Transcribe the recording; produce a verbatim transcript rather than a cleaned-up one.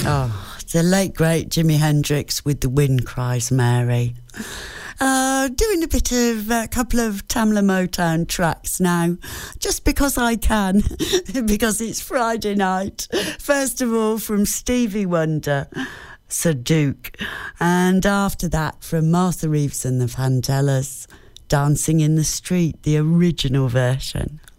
Oh, the late great Jimi Hendrix with The Wind Cries Mary. Uh, doing a bit of a couple of Tamla Motown tracks now, just because I can, because it's Friday night. First of all, from Stevie Wonder, Sir Duke, and after that, from Martha Reeves and the Vandellas, Dancing in the Street, the original version.